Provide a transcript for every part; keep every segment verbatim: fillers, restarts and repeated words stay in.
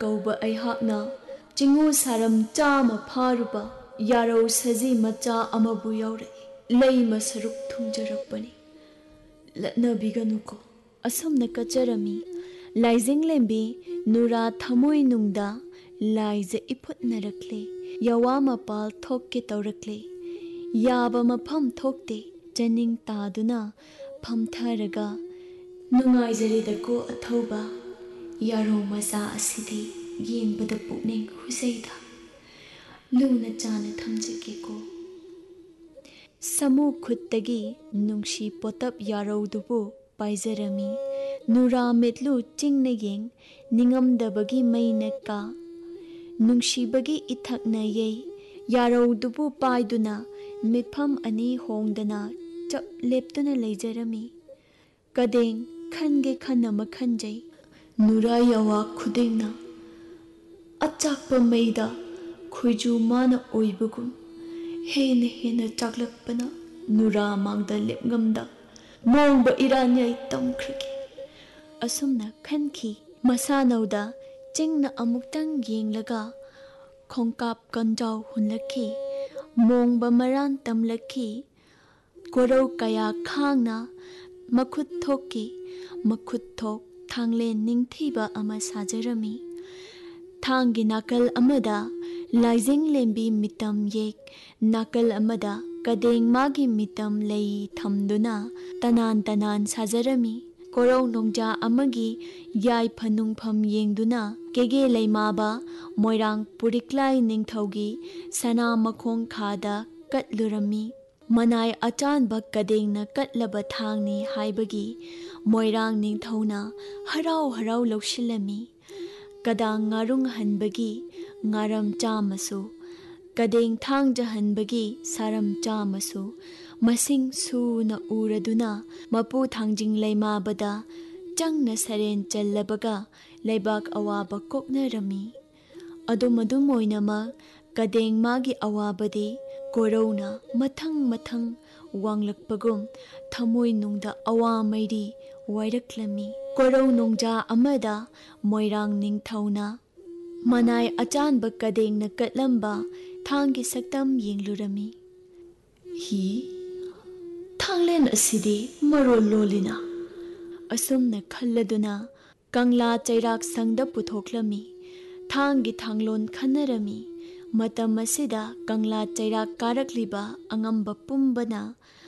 ꯀꯧꯕ ꯑꯩꯍꯥꯛꯅ ꯆꯤꯡꯉꯨ ꯁꯥꯔꯝ ꯆꯥꯝꯃ ꯐꯥꯔꯨꯕ ꯌꯥꯔꯧ ꯁꯖꯤ ꯃꯆꯥ ꯑꯃꯕꯨ ꯌꯥꯎꯔꯛꯏ ꯂꯩꯃ ꯁꯔꯨꯛ ꯊꯨꯡꯖꯔꯛꯄꯅꯤ ꯂꯠꯅꯕꯤꯒꯅꯨꯀꯣ ꯑꯁꯨꯝꯅ ꯀꯠꯆꯔꯝꯃꯤ ꯂꯥꯏꯖꯤꯡꯂꯦꯝꯕꯤ ꯅꯨꯔꯥ ꯊꯃꯣꯏꯅꯨꯡꯗ ꯂꯥꯏꯖ ꯏꯐꯨꯠꯅꯔꯛꯂꯦ ꯌꯥꯋꯥ ꯃꯄꯥꯜ ꯊꯣꯛꯀꯦ ꯇꯧꯔꯛꯂꯦ ꯌꯥꯕ ꯃꯐꯝ ꯊꯣꯛꯇꯦ ꯆꯅꯤꯡ ꯇꯥꯗꯨꯅ ꯐꯝꯊꯔꯒ ꯅꯨꯡꯉꯥꯏꯖꯔꯦꯗꯀꯣ ꯑꯊꯧꯕ ꯌꯥꯔꯧ ꯃꯆꯥ ꯑꯁꯤꯗꯤ ꯌꯦꯡꯕꯗ ꯄꯨꯛꯅꯤꯡ ꯍꯨꯖꯩꯗ ꯂꯨꯅ ꯆꯥꯅ ꯊꯝꯖꯒꯦꯀꯣ ꯁꯃꯨ ꯈꯨꯠꯇꯒꯤ ꯅꯨꯡꯁꯤ ꯄꯣꯇꯞ ꯌꯥꯔꯧꯗꯨꯕꯨ ꯄꯥꯏꯖꯔꯝꯃꯤ ꯅꯨꯔꯥ ꯃꯤꯠꯂꯨ ꯆꯤꯡꯅ ꯌꯦꯡ ꯅꯤꯡꯉꯝꯗꯕꯒꯤ ꯃꯩꯅ ꯀꯥ ꯅꯨꯡꯁꯤꯕꯒꯤ ꯏꯊꯛꯅ ꯌꯩ ꯌꯥꯔꯧꯗꯨꯕꯨ ꯄꯥꯏꯗꯨꯅ ꯃꯤꯠꯐꯝ ꯑꯅꯤ ꯍꯣꯡꯗꯅ ꯆꯞ ꯂꯦꯞꯇꯨꯅ ꯂꯩꯖꯔꯝꯃꯤ ꯀꯗꯦꯡ ꯈꯟꯒꯦ ꯈꯟꯅꯃ ꯈꯟꯖꯩ ꯅꯨꯔꯥ ꯌꯥꯋꯥ ꯈꯨꯗꯤꯡꯅ ꯑꯆꯥꯛꯄ ꯃꯩꯗ ꯈꯣꯏꯖꯨ ꯃꯥꯅ ꯑꯣꯏꯕꯒꯨꯝ ꯍꯦꯟꯅ ꯍꯦꯟꯅ ꯆꯥꯛꯂꯛꯄꯅ ꯅꯨꯔꯥ ꯃꯥꯡꯗ ꯂꯦꯞꯉꯝꯗ ꯃꯣꯡꯕ ꯏꯔꯥꯟꯌꯥꯏ ꯇꯝꯈ꯭ꯔꯒꯦ ꯑꯁꯨꯝꯅ ꯈꯟꯈꯤ ꯃꯁꯥꯅꯧꯗ ꯆꯤꯡꯅ ꯑꯃꯨꯛꯇꯪ ꯌꯦꯡꯂꯒ ꯈꯣꯡꯀꯥꯞ ꯀꯟꯖꯥꯎ ꯍꯨꯟꯂꯛꯈꯤ ꯃꯣꯡꯕ ꯃꯔꯥꯟ ꯇꯝꯂꯛꯈꯤ ꯀꯣꯔꯧ ꯀꯌꯥ ꯈꯥꯡꯅ ꯃꯈꯨꯠ ꯊꯣꯛꯈꯤ ꯃꯈꯨꯠ ꯊꯣꯛ ꯊꯥꯡꯂꯦꯟ ꯅꯤꯡꯊꯤꯕ ꯑꯃ ꯁꯥꯖꯔꯝꯃꯤ ꯊꯥꯡꯒꯤ ꯅꯥꯀꯜ ꯑꯃꯗ ꯂꯥꯏꯖꯤꯡꯂꯦꯝꯕꯤ ꯃꯤꯇꯝ ꯌꯦꯛ ꯅꯥꯀꯜ ꯑꯃꯗ ꯀꯗꯦꯡ ꯃꯥꯒꯤ ꯃꯤꯇꯝ ꯂꯩ ꯊꯝꯗꯨꯅ ꯇꯅꯥꯟ ꯇꯅꯥꯟ ꯁꯥꯖꯔꯝꯃꯤ ꯀꯣꯔꯧ ꯅꯣꯡꯖꯥ ꯑꯃꯒꯤ ꯌꯥꯏꯐ ꯅꯨꯡꯐꯝ ꯌꯦꯡꯗꯨꯅ ꯀꯦꯒꯦ ꯂꯩꯃꯥꯕ ꯃꯣꯏꯔꯥꯡ ꯄꯨꯔꯤꯛꯂꯥꯏ ꯅꯤꯡꯊꯧꯒꯤ ꯁꯅꯥ ꯃꯈꯣꯡ ꯈꯥꯗ ꯀꯠꯂꯨꯔꯝꯃꯤ ꯃꯅꯥꯏ ꯑꯆꯥꯟꯕ ꯀꯗꯦꯡꯅ ꯀꯠꯂꯕ ꯊꯥꯡꯅꯤ ꯍꯥꯏꯕꯒꯤ ꯃꯣꯏꯔꯥꯡ ꯅꯤꯡꯊꯧꯅ ꯍꯔꯥꯎ ꯍꯔꯥꯎ ꯂꯧꯁꯤꯜꯂꯝꯃꯤ ꯀꯗꯥꯡ ꯉꯥꯔꯨꯡꯍꯟꯕꯒꯤ ꯉꯥꯔꯝ ꯆꯥꯝꯃꯁꯨ ꯀꯗꯦꯡ ꯊꯥꯡꯖꯍꯟꯕꯒꯤ ꯁꯥꯔꯝ ꯆꯥꯝꯃꯁꯨ ꯃꯁꯤꯡ ꯁꯨꯅ ꯎꯔꯗꯨꯅ ꯃꯄꯨ ꯊꯥꯡꯖꯤꯡ ꯂꯩꯃꯥꯕꯗ ꯆꯪꯅ ꯁꯔꯦꯟ ꯆꯜꯂꯕꯒ ꯂꯩꯕꯥꯛ ꯑꯋꯥꯕ ꯀꯣꯛꯅꯔꯝꯃꯤ ꯑꯗꯨꯝ ꯑꯗꯨꯝ ꯑꯣꯏꯅꯃꯛ ꯀꯗꯦꯡ ꯃꯥꯒꯤ ꯑꯋꯥꯕꯗꯤ ꯀꯣꯔꯧꯅ ꯃꯊꯪ ꯃꯊꯪ ꯋꯥꯡꯂꯛꯄꯒꯨꯝ ꯊꯃꯣꯏꯅꯨꯡꯗ ꯑꯋꯥ ꯃꯩꯔꯤ ꯋꯥꯏꯔꯛꯂꯝꯃꯤ ꯀꯣꯔꯧ ꯅꯣꯡꯖꯥ ꯑꯃꯗ ꯃꯣꯏꯔꯥꯡ ꯅꯤꯡꯊꯧꯅ ꯃꯅꯥꯏ ꯑꯆꯥꯟꯕ ꯀꯗꯦꯡꯅ ꯀꯠꯂꯝꯕ ꯊꯥꯡꯒꯤ ꯁꯛꯇꯝ ꯌꯦꯡꯂꯨꯔꯝꯃꯤ ꯍꯤ ꯊꯥꯡꯂꯦꯟ ꯑꯁꯤꯗꯤ ꯃꯔꯣꯜ ꯂꯣꯜꯂꯤꯅ ꯑꯁꯨꯝꯅ ꯈꯜꯂꯗꯨꯅ ꯀꯪꯂꯥ ꯆꯩꯔꯥꯛ ꯁꯪꯗ ꯄꯨꯊꯣꯛꯂꯝꯃꯤ ꯊꯥꯡꯒꯤ ꯊꯥꯡꯂꯣꯟ ꯈꯟꯅꯔꯝꯃꯤ ꯃꯇꯝ ꯑꯁꯤꯗ ꯀꯪꯂꯥ ꯆꯩꯔꯥꯛ ꯀꯥꯔꯛꯂꯤꯕ ꯑꯉꯝꯕ ꯄꯨꯝꯕꯅ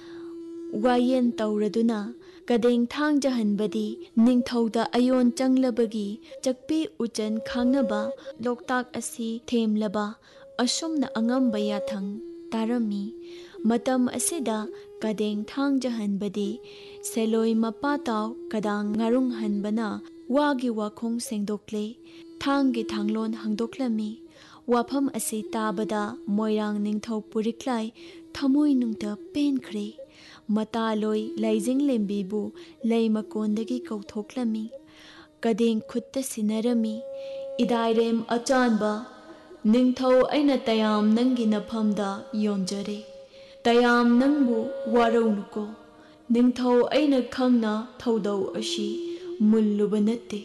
ꯋꯥꯌꯦꯟ ꯇꯧꯔꯗꯨꯅ ꯀꯗꯦꯡ ꯊꯥꯡꯖꯍꯟꯕꯗꯤ ꯅꯤꯡꯊꯧꯗ ꯑꯌꯣꯟ ꯆꯪꯂꯕꯒꯤ ꯆꯛꯄꯤ ꯎꯆꯟ ꯈꯥꯡꯅꯕ ꯂꯣꯛꯇꯥꯛ ꯑꯁꯤ ꯊꯦꯝꯂꯕ ꯑꯁꯨꯝꯅ ꯑꯉꯝꯕ ꯌꯥꯊꯪ ꯇꯥꯔꯝꯃꯤ ꯃꯇꯝ ꯑꯁꯤꯗ ꯀꯗꯦꯡ ꯊꯥꯡꯖꯍꯟꯕꯗꯤ ꯁꯦꯂꯣꯏ ꯃꯄꯥꯇꯥꯎ ꯀꯗꯥꯡ ꯉꯥꯔꯨꯡꯍꯟꯕꯅ ꯋꯥꯒꯤ ꯋꯥꯈꯣꯡ ꯁꯦꯡꯗꯣꯛꯂꯦ ꯊꯥꯡꯒꯤ ꯊꯥꯡꯂꯣꯟ ꯍꯥꯡꯗꯣꯛꯂꯝꯃꯤ ꯋꯥꯐꯝ ꯑꯁꯤ ꯇꯥꯕꯗ ꯃꯣꯏꯔꯥꯡ ꯅꯤꯡꯊꯧ ꯄꯨꯔꯤꯛꯂꯥꯏ ꯊꯃꯣꯏꯅꯨꯡꯗ ꯄꯦꯟꯈ꯭ꯔꯦ ꯃꯇꯥꯂꯣꯏ ꯂꯥꯏꯖꯤꯡꯂꯦꯝꯕꯤꯕꯨ ꯂꯩ ꯃꯀꯣꯟꯗꯒꯤ ꯀꯧꯊꯣꯛꯂꯝꯃꯤ ꯀꯗꯦꯡ ꯈꯨꯠꯇ ꯁꯤꯟꯅꯔꯝꯃꯤ ꯏꯗꯥꯏꯔꯦꯝ ꯑꯆꯥꯟꯕ ꯅꯤꯡꯊꯧ ꯑꯩꯅ ꯇꯌꯥꯝ ꯅꯪꯒꯤ ꯅꯐꯝꯗ ꯌꯣꯟꯖꯔꯦ ꯇꯌꯥꯝ ꯅꯪꯕꯨ ꯋꯥꯔꯧꯅꯨꯀꯣ ꯅꯤꯡꯊꯧ ꯑꯩꯅ ꯈꯪꯅ ꯊꯧꯗꯧ ꯑꯁꯤ ꯃꯨꯜꯂꯨꯕ ꯅꯠꯇꯦ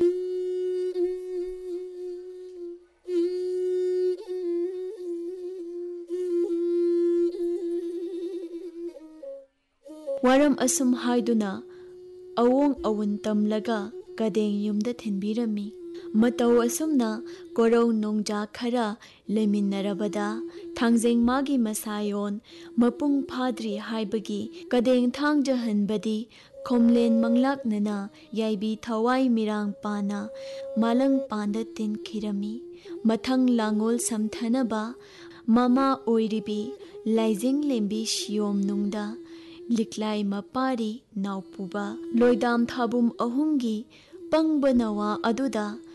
ꯋꯥꯔꯝ ꯑꯁꯨꯝ ꯍꯥꯏꯗꯨꯅ ꯑꯋꯣꯡ ꯑꯋꯨꯟ ꯇꯝꯂꯒ ꯀꯗꯦꯡ ꯌꯨꯝꯗ ꯊꯤꯟꯕꯤꯔꯝꯃꯤ ꯃꯇꯧ ꯑꯁꯨꯝꯅ ꯀꯣꯔꯧ ꯅꯣꯡꯖꯥ ꯈꯔ ꯂꯩꯃꯤꯟꯅꯔꯕꯗ ꯊꯥꯡꯖꯤꯡ ꯃꯥꯒꯤ ꯃꯁꯥꯌꯣꯟ ꯃꯄꯨꯡ ꯐꯥꯗ꯭ꯔꯤ ꯍꯥꯏꯕꯒꯤ ꯀꯗꯦꯡ ꯊꯥꯡꯖꯍꯟꯕꯗꯤ ꯈꯣꯝꯂꯦꯟ ꯃꯪꯂꯥꯛꯅꯅ ꯌꯥꯏꯕꯤ ꯊꯋꯥꯏ ꯃꯤꯔꯥꯡ ꯄꯥꯅ ꯃꯥꯂꯪ ꯄꯥꯟꯗ ꯇꯤꯟꯈꯤꯔꯝꯃꯤ ꯃꯊꯪ ꯂꯥꯡꯒꯣꯜ ꯁꯝꯊꯅꯕ ꯃꯃꯥ ꯑꯣꯏꯔꯤꯕꯤ ꯂꯥꯏꯖꯤꯡꯂꯦꯝꯕꯤ ꯁꯤꯌꯣꯝꯅꯨꯡꯗ ꯂꯤꯛꯂꯥꯏ ꯃꯄꯥꯔꯤ ꯅꯥꯎꯄꯨꯕ ꯂꯣꯏꯗꯥꯝ ꯊꯥꯕꯨꯝ ꯑꯍꯨꯝꯒꯤ ꯄꯪꯕ ꯅꯋꯥ ꯑꯗꯨꯗ